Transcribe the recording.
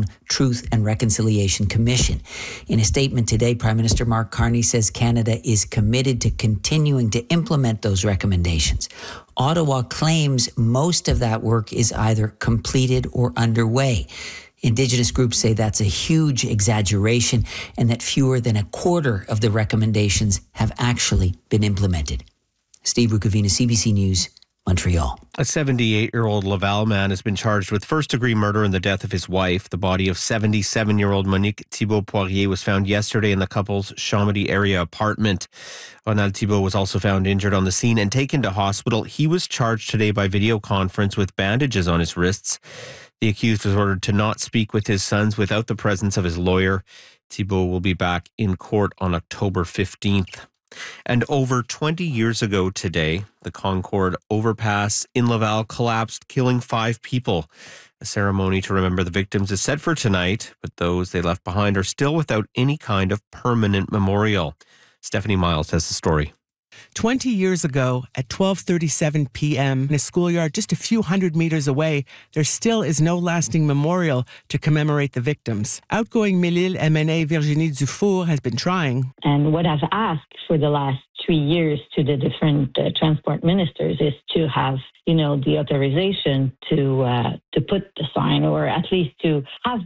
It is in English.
Truth and Reconciliation Commission. In a statement today, Prime Minister Mark Carney says Canada is committed to continuing to implement those recommendations. Ottawa claims most of that work is either completed or underway. Indigenous groups say that's a huge exaggeration and that fewer than a quarter of the recommendations have actually been implemented. Steve Rukavina, CBC News, Montreal. A 78-year-old Laval man has been charged with first-degree murder in the death of his wife. The body of 77-year-old Monique Thibault-Poirier was found yesterday in the couple's Chomedy area apartment. Ronald Thibault was also found injured on the scene and taken to hospital. He was charged today by video conference with bandages on his wrists. The accused was ordered to not speak with his sons without the presence of his lawyer. Thibault will be back in court on October 15th. And over 20 years ago today, the Concord overpass in Laval collapsed, killing 5 people. A ceremony to remember the victims is set for tonight, but those they left behind are still without any kind of permanent memorial. Stephanie Miles has the story. 20 years ago, at 12:37 p.m., in a schoolyard just a few hundred meters away, there still is no lasting memorial to commemorate the victims. Outgoing Mélile MNA Virginie Dufour has been trying. And what I've asked for the last 3 years to the different transport ministers is to have, the authorization to put the sign, or at least to have